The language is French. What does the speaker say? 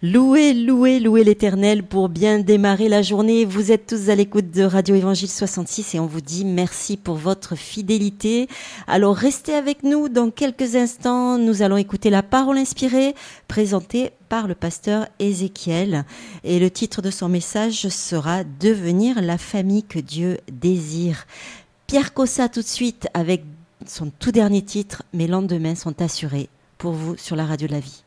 Louez, louez, louez l'Éternel pour bien démarrer la journée. Vous êtes tous à l'écoute de Radio Évangile 66 et on vous dit merci pour votre fidélité. Alors restez avec nous dans quelques instants. Nous allons écouter la parole inspirée présentée par le pasteur Ézéchiel. Et le titre de son message sera « Devenir la famille que Dieu désire ». Pierre Cossa tout de suite avec son tout dernier titre « Mes lendemains sont assurés » pour vous sur la radio de la vie.